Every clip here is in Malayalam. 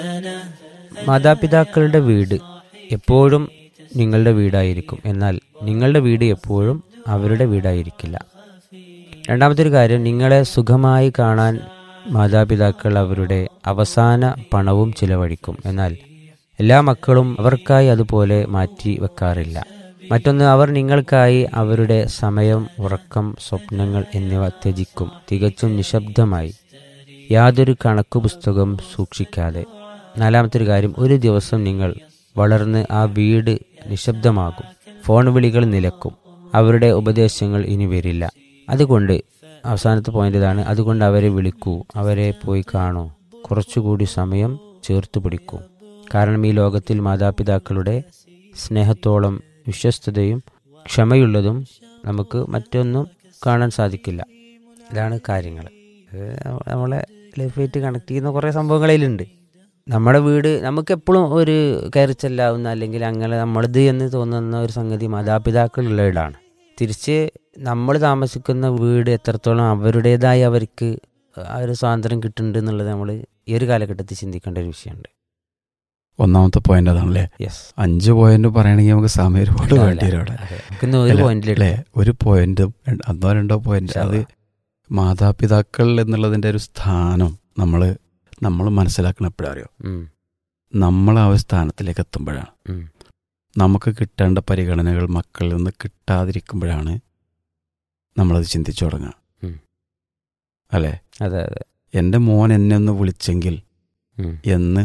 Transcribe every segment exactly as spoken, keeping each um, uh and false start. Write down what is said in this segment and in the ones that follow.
മാതാപിതാക്കളുടെ വീട് എപ്പോഴും നിങ്ങളുടെ വീടായിരിക്കും. എന്നാൽ നിങ്ങളുടെ വീട് എപ്പോഴും അവരുടെ വീടായിരിക്കില്ല. രണ്ടാമത്തെ ഒരു കാര്യം, നിങ്ങളെ സുഖമായി കാണാൻ മാതാപിതാക്കൾ അവരുടെ അവസാന പണവും ചിലവഴിക്കും. എന്നാൽ എല്ലാ മക്കളും അവർക്കായി അതുപോലെ മാറ്റി വെക്കാറില്ല. മറ്റൊന്ന്, അവർ നിങ്ങൾക്കായി അവരുടെ സമയം, ഉറക്കം, സ്വപ്നങ്ങൾ എന്നിവ ത്യജിക്കും, തികച്ചും നിശബ്ദമായി, യാതൊരു കണക്കു പുസ്തകം സൂക്ഷിക്കാതെ. നാലാമത്തെ ഒരു കാര്യം, ഒരു ദിവസം നിങ്ങൾ വളർന്ന് ആ വീട് നിശബ്ദമാകും, ഫോൺ വിളികൾ നിലക്കും, അവരുടെ ഉപദേശങ്ങൾ ഇനി വരില്ല. അതുകൊണ്ട് അവസാനത്തെ പോയിന്റ് ഇതാണ്, അതുകൊണ്ട് അവരെ വിളിക്കൂ, അവരെ പോയി കാണൂ, കുറച്ചുകൂടി സമയം ചേർത്ത് പിടിക്കൂ. കാരണം ഈ ലോകത്തിൽ മാതാപിതാക്കളുടെ സ്നേഹത്തോളം വിശ്വസ്തതയും ക്ഷമയുള്ളതും നമുക്ക് മറ്റൊന്നും കാണാൻ സാധിക്കില്ല. ഇതാണ് കാര്യങ്ങൾ. നമ്മളെ ലൈഫായിട്ട് കണക്ട് ചെയ്യുന്ന കുറേ സംഭവങ്ങളിലുണ്ട്. നമ്മുടെ വീട് നമുക്കെപ്പോഴും ഒരു കയറി ചെല്ലാവുന്ന അല്ലെങ്കിൽ അങ്ങനെ നമ്മളത് എന്ന് തോന്നുന്ന ഒരു സംഗതി മാതാപിതാക്കളുള്ള വീടാണ്. തിരിച്ച് നമ്മൾ താമസിക്കുന്ന വീട് എത്രത്തോളം അവരുടേതായി അവർക്ക് ആ ഒരു സ്വാതന്ത്ര്യം കിട്ടുന്നുണ്ട് എന്നുള്ളത് നമ്മൾ ഈ ഒരു കാലഘട്ടത്തിൽ ചിന്തിക്കേണ്ട ഒരു വിഷയമുണ്ട്. ഒന്നാമത്തെ പോയിന്റ് അതാണല്ലേ. യെസ്, അഞ്ച് പോയിന്റ് പറയണമെങ്കിൽ നമുക്ക് സമയം ഒരുപാട് വേണ്ടി വരും അവിടെ. ഒരു പോയിന്റ് ഒന്നോ രണ്ടോ പോയിന്റ്, അത് മാതാപിതാക്കൾ എന്നുള്ളതിൻ്റെ ഒരു സ്ഥാനം നമ്മൾ നമ്മൾ മനസ്സിലാക്കണം. എപ്പോഴാണ് അറിയോ, നമ്മൾ ആ ഒരു സ്ഥാനത്തിലേക്ക് എത്തുമ്പോഴാണ്. നമുക്ക് കിട്ടേണ്ട പരിഗണനകൾ മക്കളിൽ നിന്ന് കിട്ടാതിരിക്കുമ്പോഴാണ് നമ്മളത് ചിന്തിച്ചു തുടങ്ങുക. അല്ലേ? അതെ അതെ. എൻ്റെ മോൻ എന്നെ ഒന്ന് വിളിച്ചെങ്കിൽ എന്ന്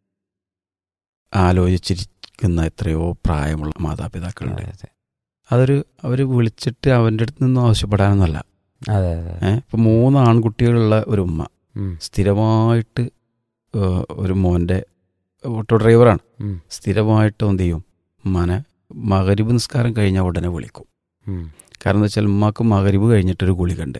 ആലോചിച്ചിരിക്കുന്ന എത്രയോ പ്രായമുള്ള മാതാപിതാക്കളുണ്ട്. അതൊരു അവർ വിളിച്ചിട്ട് അവൻ്റെ അടുത്ത് നിന്നും ആവശ്യപ്പെടാനൊന്നുമല്ല. ഏഹ് ഇപ്പം മൂന്ന് ആൺകുട്ടികളുള്ള ഒരു ഉമ്മ സ്ഥിരമായിട്ട് ഒരു മോൻ്റെ ഓട്ടോ ഡ്രൈവറാണ്. സ്ഥിരമായിട്ട് എന്ത് ചെയ്യും, ഉമ്മാനെ മഗ്‌രിബ് നിസ്കാരം കഴിഞ്ഞാൽ ഉടനെ വിളിക്കും. കാരണം എന്താ വെച്ചാൽ ഉമ്മാക്ക് മഗ്‌രിബ് കഴിഞ്ഞിട്ടൊരു ഗുളികണ്ട്.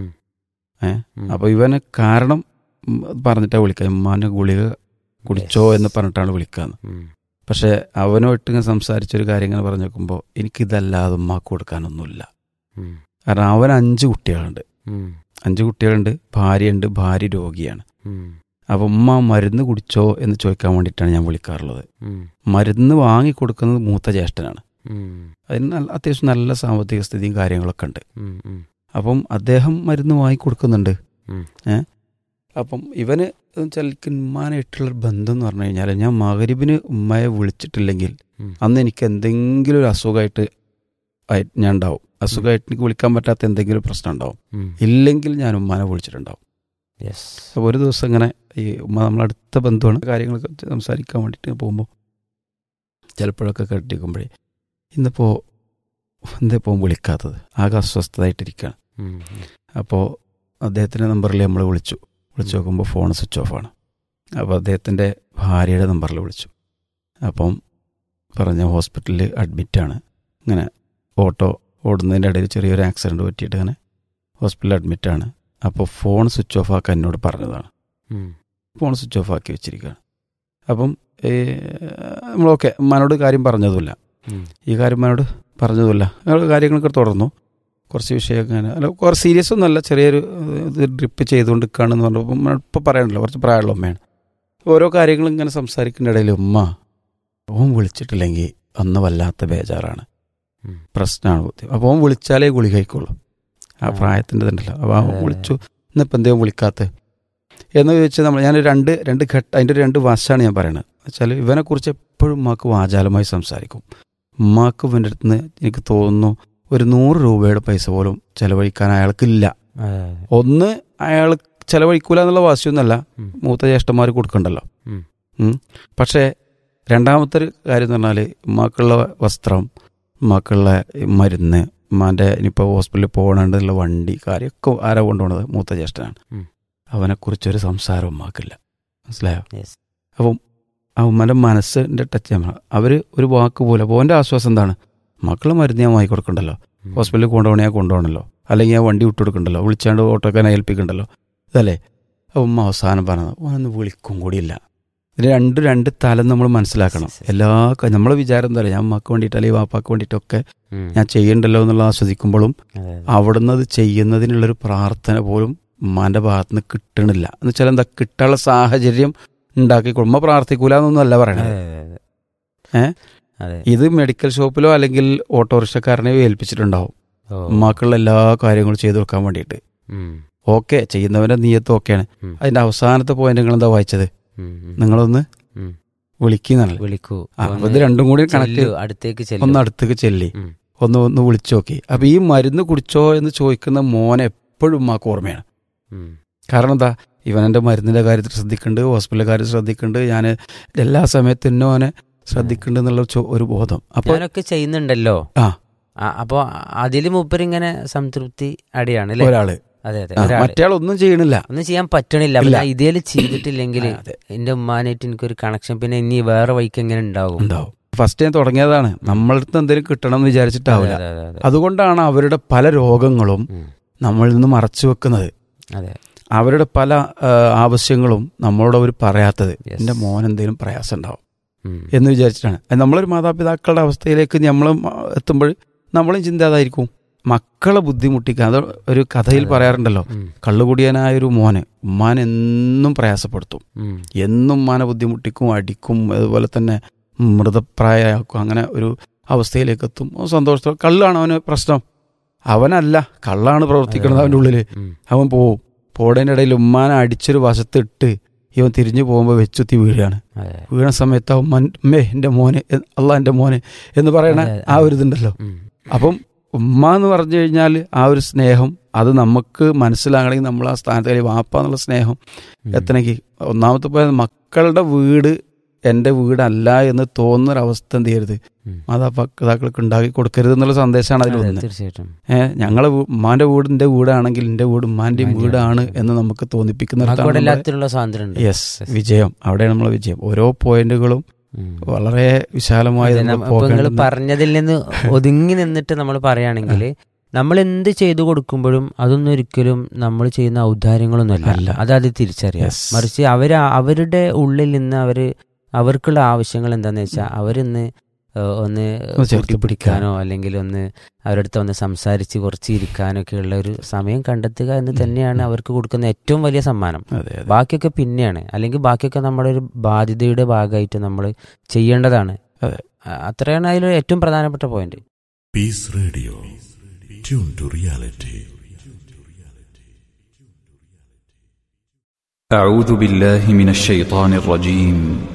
ഏഹ് അപ്പോൾ ഇവന് കാരണം പറഞ്ഞിട്ടാണ് വിളിക്കുക, ഉമ്മാൻ്റെ ഗുളിക കുടിച്ചോ എന്ന് പറഞ്ഞിട്ടാണ് വിളിക്കാന്ന്. പക്ഷെ അവനോട്ട് ഇങ്ങനെ സംസാരിച്ചൊരു കാര്യം ഇങ്ങനെ പറഞ്ഞു നോക്കുമ്പോൾ എനിക്കിതല്ലാതെ ഉമ്മാക്ക് കൊടുക്കാനൊന്നുമില്ല. കാരണം അവൻ അഞ്ച് കുട്ടികളുണ്ട് അഞ്ച് കുട്ടികളുണ്ട് ഭാര്യയുണ്ട്, ഭാര്യ രോഗിയാണ്. അപ്പം ഉമ്മ മരുന്ന് കുടിച്ചോ എന്ന് ചോദിക്കാൻ വേണ്ടിയിട്ടാണ് ഞാൻ വിളിക്കാറുള്ളത്. മരുന്ന് വാങ്ങിക്കൊടുക്കുന്നത് മൂത്ത ജ്യേഷ്ഠനാണ്. അതിന് നല്ല അത്യാവശ്യം നല്ല സാമ്പത്തിക സ്ഥിതിയും കാര്യങ്ങളൊക്കെ ഉണ്ട്. അപ്പം അദ്ദേഹം മരുന്ന് വാങ്ങിക്കൊടുക്കുന്നുണ്ട്. ഏഹ് അപ്പം ഇവന് ചിലക്ക് ഉമ്മാനായിട്ടുള്ളൊരു ബന്ധം എന്ന് പറഞ്ഞു കഴിഞ്ഞാൽ, ഞാൻ മഗ്‌രിബിന് ഉമ്മയെ വിളിച്ചിട്ടില്ലെങ്കിൽ അന്ന് എനിക്ക് എന്തെങ്കിലും ഒരു അസുഖമായിട്ട് ഞാൻ ഉണ്ടാവും. അസുഖമായിട്ട് എനിക്ക് വിളിക്കാൻ പറ്റാത്ത എന്തെങ്കിലും പ്രശ്നം ഉണ്ടാവും. ഇല്ലെങ്കിൽ ഞാൻ ഉമ്മാനെ വിളിച്ചിട്ടുണ്ടാവും. അപ്പോൾ ഒരു ദിവസം ഇങ്ങനെ ഈ ഉമ്മ നമ്മളടുത്ത ബന്ധുവാണ്, കാര്യങ്ങളൊക്കെ സംസാരിക്കാൻ വേണ്ടിയിട്ട് പോകുമ്പോൾ ചിലപ്പോഴൊക്കെ കേട്ടിരിക്കുമ്പോഴേ ഇന്നിപ്പോൾ എന്തിപ്പോൾ വിളിക്കാത്തത്, ആകെ അസ്വസ്ഥതായിട്ടിരിക്കുകയാണ്. അപ്പോൾ അദ്ദേഹത്തിൻ്റെ നമ്പറിൽ നമ്മൾ വിളിച്ചു വിളിച്ചു നോക്കുമ്പോൾ ഫോൺ സ്വിച്ച് ഓഫാണ്. അപ്പോൾ അദ്ദേഹത്തിൻ്റെ ഭാര്യയുടെ നമ്പറിൽ വിളിച്ചു. അപ്പം പറഞ്ഞ ഹോസ്പിറ്റലിൽ അഡ്മിറ്റാണ്. ഇങ്ങനെ ഓട്ടോ ഓടുന്നതിൻ്റെ ഇടയിൽ ചെറിയൊരു ആക്സിഡൻറ്റ് പറ്റിയിട്ട് അങ്ങനെ ഹോസ്പിറ്റലിൽ അഡ്മിറ്റാണ്. അപ്പോൾ ഫോൺ സ്വിച്ച് ഓഫ് ആക്കാൻ എന്നോട് പറഞ്ഞതാണ്. ഫോൺ സ്വിച്ച് ഓഫ് ആക്കി വെച്ചിരിക്കുകയാണ്. അപ്പം നമ്മളൊക്കെ ഉമ്മാനോട് കാര്യം പറഞ്ഞതുമില്ല, ഈ കാര്യം ഉമ്മാനോട് പറഞ്ഞതുമില്ല. കാര്യങ്ങളൊക്കെ തുടർന്നു. കുറച്ച് വിഷയമൊക്കെ അങ്ങനെ അല്ല, കുറച്ച് സീരിയസ് ഒന്നുമല്ല, ചെറിയൊരു ഇത് ഡ്രിപ്പ് ചെയ്തുകൊണ്ട് നിൽക്കുകയാണെന്ന് പറഞ്ഞപ്പോൾ ഇപ്പോൾ പറയാനില്ല, കുറച്ച് പ്രായമുള്ള ഉമ്മയാണ്. ഓരോ കാര്യങ്ങളും ഇങ്ങനെ സംസാരിക്കുന്ന ഇടയിൽ ഉമ്മ ഓൻ വിളിച്ചിട്ടില്ലെങ്കിൽ അന്ന് വല്ലാത്ത ബേജാറാണ്, പ്രശ്നമാണ്. അപ്പോൾ ഓൻ വിളിച്ചാലേ ഗുളിക കഴിക്കുള്ളൂ, ആ പ്രായത്തിൻ്റെ തന്നെയല്ല. അപ്പോൾ അവൻ വിളിച്ചു, ഇന്നിപ്പോൾ എന്തെങ്കിലും വിളിക്കാത്ത എന്ന് ചോദിച്ചാൽ നമ്മൾ ഞാൻ രണ്ട് രണ്ട് ഘട്ട അതിൻ്റെ രണ്ട് വശമാണ് ഞാൻ പറയണത്. വെച്ചാൽ ഇവനെക്കുറിച്ച് എപ്പോഴും ഉമ്മാക്ക് വാചാലമായി സംസാരിക്കും. ഉമ്മാക്ക് ഇവൻ്റെ അടുത്ത് നിന്ന് എനിക്ക് തോന്നുന്നു ഒരു നൂറ് രൂപയുടെ പൈസ പോലും ചിലവഴിക്കാൻ അയാൾക്കില്ല. ഒന്ന്, അയാൾ ചിലവഴിക്കൂല എന്നുള്ള വാശിയൊന്നുമല്ല, മൂത്ത ജ്യേഷ്ഠന്മാർ കൊടുക്കണ്ടല്ലോ. പക്ഷേ രണ്ടാമത്തെ ഒരു കാര്യം എന്ന് പറഞ്ഞാൽ ഉമ്മാക്കുള്ള വസ്ത്രം, ഉമ്മാക്കുള്ള മരുന്ന്, ഉമ്മാൻ്റെ ഇനിയിപ്പോൾ ഹോസ്പിറ്റലിൽ പോകേണ്ടതുള്ള വണ്ടി കാര്യമൊക്കെ ആരാ കൊണ്ടുപോകണത്? മൂത്ത ജ്യേഷ്ഠനാണ്. അവനെക്കുറിച്ചൊരു സംസാരം ഉമ്മാക്കില്ല. മനസ്സിലായോ? അപ്പം ആ ഉമ്മൻ്റെ മനസ്സിൻ്റെ ടച്ച് ചെയ്യണം. അവർ ഒരു വാക്ക് പോലെ. അപ്പോൾ അവൻ്റെ ആശ്വാസം എന്താണ്? മക്കൾ മരുന്ന് ഞാൻ വാങ്ങി കൊടുക്കണ്ടല്ലോ, ഹോസ്പിറ്റലിൽ കൊണ്ടുപോകണേ ഞാൻ കൊണ്ടുപോകണല്ലോ, അല്ലെങ്കിൽ ഞാൻ വണ്ടി വിട്ടു കൊടുക്കണ്ടല്ലോ, വിളിച്ചാണ്ട് ഓട്ടോക്കാരനെ ഏൽപ്പിക്കണ്ടല്ലോ, ഇതല്ലേ? അപ്പം ഉമ്മ അവസാനം പറഞ്ഞത് ഒന്ന് വിളിക്കും കൂടിയില്ല. ഇതിന് രണ്ട് രണ്ട് തലം നമ്മൾ മനസ്സിലാക്കണം. എല്ലാ നമ്മളെ വിചാരം എന്താ പറയുക, ഞാൻ ഉമ്മക്ക് വേണ്ടിയിട്ട് അല്ലെങ്കിൽ വാപ്പാക്ക് വേണ്ടിയിട്ടൊക്കെ ഞാൻ ചെയ്യണ്ടല്ലോ എന്നുള്ള ആസ്വദിക്കുമ്പോഴും അവിടുന്ന് അത് ചെയ്യുന്നതിനുള്ളൊരു പ്രാർത്ഥന പോലും ഉമ്മാൻ്റെ ഭാഗത്ത് നിന്ന് കിട്ടണില്ല. എന്ന് വെച്ചാൽ എന്താ, കിട്ടാനുള്ള സാഹചര്യം ഉണ്ടാക്കി ഉമ്മ പ്രാർത്ഥിക്കൂല എന്നൊന്നും അല്ല പറയണത്. ഏഹ് ഇത് മെഡിക്കൽ ഷോപ്പിലോ അല്ലെങ്കിൽ ഓട്ടോറിക്ഷക്കാരനെയോ ഏൽപ്പിച്ചിട്ടുണ്ടാവും ഉമ്മാക്കുള്ള എല്ലാ കാര്യങ്ങളും ചെയ്തു കൊടുക്കാൻ വേണ്ടിയിട്ട്. ഓക്കെ, ചെയ്യുന്നവന്റെ നീയത്ത് ഓക്കെയാണ്. അതിന്റെ അവസാനത്തെ പോയിന്റ് നിങ്ങൾ എന്താ വായിച്ചത്? നിങ്ങളൊന്ന് വിളിക്കുന്നല്ലേ, വിളിക്കൂ. അപ്പൊ ഇത് രണ്ടും കൂടി കണക്ട്, ഒന്ന് അടുത്തേക്ക് ചെല്ലി ഒന്ന് ഒന്ന് വിളിച്ചു നോക്കി. അപ്പൊ ഈ മരുന്ന് കുടിച്ചോ എന്ന് ചോദിക്കുന്ന മോനെ എപ്പോഴും ഉമ്മാക്ക് ഓർമ്മയാണ്. കാരണം എന്താ, ഇവൻ എൻ്റെ മരുന്നിന്റെ കാര്യത്തിൽ ശ്രദ്ധിക്കുന്നുണ്ട്, ഹോസ്പിറ്റലിലെ കാര്യത്തിൽ ശ്രദ്ധിക്കുന്നുണ്ട്, ഞാൻ എല്ലാ സമയത്തും എന്നെ അവനെ ശ്രദ്ധിക്കുന്നുണ്ട് എന്നുള്ള ഒരു ബോധം അപ്പൊ ചെയ്യുന്നുണ്ടല്ലോ. ആ അപ്പൊ അതില് മൂപ്പര് ഇങ്ങനെ സംതൃപ്തി അടിയാണ് ഒരാള്. അതെ അതെ, മറ്റയാൾ ഒന്നും ചെയ്യണില്ല, ഒന്നും ചെയ്യാൻ പറ്റണില്ല. ഇതേല് ചെയ്തിട്ടില്ലെങ്കിൽ എന്റെ ഉമ്മാനായിട്ട് എനിക്കൊരു കണക്ഷൻ പിന്നെ ഇനി വേറെ വഴിക്ക് എങ്ങനെ ഉണ്ടാവും ഉണ്ടാവും ഫസ്റ്റ് ഞാൻ തുടങ്ങിയതാണ്. നമ്മളടുത്ത് എന്തെങ്കിലും കിട്ടണം എന്ന് വിചാരിച്ചിട്ടാവില്ല. അതുകൊണ്ടാണ് അവരുടെ പല രോഗങ്ങളും നമ്മളിൽ നിന്ന് മറച്ചു വെക്കുന്നത്. അവരുടെ പല ആവശ്യങ്ങളും നമ്മളോട് അവർ പറയാത്തത്. എൻ്റെ മോൻ എന്തെങ്കിലും പ്രയാസം ഉണ്ടാവും എന്ന് വിചാരിച്ചിട്ടാണ്. നമ്മളൊരു മാതാപിതാക്കളുടെ അവസ്ഥയിലേക്ക് നമ്മൾ എത്തുമ്പോൾ നമ്മളും ചിന്താതായിരിക്കും. മക്കളെ ബുദ്ധിമുട്ടിക്കാൻ, അത് ഒരു കഥയിൽ പറയാറുണ്ടല്ലോ, കള്ളുകുടിയനായൊരു മോന് ഉമ്മാൻ എന്നും പ്രയാസപ്പെടുത്തും, എന്നും ഉമ്മാനെ ബുദ്ധിമുട്ടിക്കും, അടിക്കും, അതുപോലെ തന്നെ മൃതപ്രായമാക്കും. അങ്ങനെ ഒരു അവസ്ഥയിലേക്ക് എത്തും. സന്തോഷത്തോടെ കള്ളാണ് അവന് പ്രശ്നം, അവനല്ല കള്ളാണ് പ്രവർത്തിക്കുന്നത് അവൻ്റെ ഉള്ളിൽ. അവൻ പോവും. പോടേൻ്റെ ഇടയിൽ ഉമ്മാനെ അടിച്ചൊരു വശത്തിട്ട് ഇവൻ തിരിഞ്ഞു പോകുമ്പോൾ വെച്ചുത്തി വീഴാണ്. വീണ സമയത്ത് അവൻ മേ എൻ്റെ മോന്, അല്ല എൻ്റെ മോന് എന്ന് പറയണ ആ ഒരു ഇതുണ്ടല്ലോ. അപ്പം ഉമ്മ എന്ന് പറഞ്ഞു കഴിഞ്ഞാൽ ആ ഒരു സ്നേഹം അത് നമുക്ക് മനസ്സിലാകണമെങ്കിൽ നമ്മൾ ആ സ്ഥാനത്ത് വാപ്പ എന്നുള്ള സ്നേഹം എത്തണമെങ്കിൽ ഒന്നാമത്തെ പോയ മക്കളുടെ വീട് എൻ്റെ വീടല്ല എന്ന് തോന്നുന്നൊരവസ്ഥ എന്ത് ചെയ്യരുത്, മാതാപിതാക്കൾക്ക് ഉണ്ടാക്കി കൊടുക്കരുത് എന്നുള്ള സന്ദേശമാണ് അതിലൊന്ന്. തീർച്ചയായിട്ടും ഏഹ് ഞങ്ങളെ ഉമ്മാന്റെ വീട് എൻ്റെ വീടാണെങ്കിൽ എൻ്റെ വീട് ഉമ്മാന്റെയും വീടാണ് എന്ന് നമുക്ക് തോന്നിപ്പിക്കുന്ന യെസ് വിജയം. അവിടെയാണ് നമ്മളെ വിജയം. ഓരോ പോയിന്റുകളും വളരെ വിശാലമായി നിങ്ങൾ പറഞ്ഞതിൽ നിന്ന് ഒതുങ്ങി നിന്നിട്ട് നമ്മൾ പറയുകയാണെങ്കിൽ നമ്മൾ എന്ത് ചെയ്തു കൊടുക്കുമ്പോഴും അതൊന്നും ഒരിക്കലും നമ്മൾ ചെയ്യുന്ന ഔദാര്യങ്ങളൊന്നുമല്ല, അത് അത് തിരിച്ചറിയാം. മറിച്ച് അവർ അവരുടെ ഉള്ളിൽ നിന്ന് അവർ അവർക്കുള്ള ആവശ്യങ്ങൾ എന്താണെന്ന് വെച്ചാൽ അവരൊന്ന് ഒന്ന് കൂട്ടിപ്പിടിക്കാനോ അല്ലെങ്കിൽ ഒന്ന് അവരുടെ അടുത്ത് ഒന്ന് സംസാരിച്ച് കുറച്ച് ഇരിക്കാനോ ഒക്കെ ഉള്ള ഒരു സമയം കണ്ടെത്തുക എന്ന് തന്നെയാണ് അവർക്ക് കൊടുക്കുന്ന ഏറ്റവും വലിയ സമ്മാനം. ബാക്കിയൊക്കെ പിന്നെയാണ്, അല്ലെങ്കിൽ ബാക്കിയൊക്കെ നമ്മുടെ ഒരു ബാധ്യതയുടെ ഭാഗമായിട്ട് നമ്മൾ ചെയ്യേണ്ടതാണ്. അത്രയാണ് അതിൽ ഏറ്റവും പ്രധാനപ്പെട്ട point. Piece radio, tune to reality. أعوذ بالله من الشيطان الرجيم.